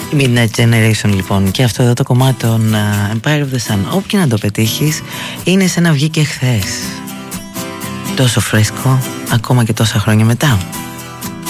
Η Midnight Generation λοιπόν. Και αυτό εδώ το κομμάτι των Empire of the Sun, όπου και να το πετύχεις, είναι σαν να βγήκε χθες. Τόσο φρέσκο, ακόμα και τόσα χρόνια μετά.